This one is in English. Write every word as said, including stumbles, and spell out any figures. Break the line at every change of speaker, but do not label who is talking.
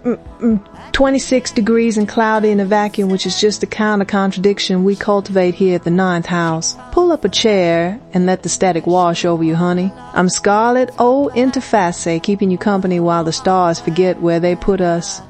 twenty-six degrees and cloudy in a vacuum, which is just the kind of contradiction we cultivate here at the ninth house. Pull up a chair and let the static wash over you, honey. I'm Scarlet O Interface, keeping you company while the stars forget where they put us.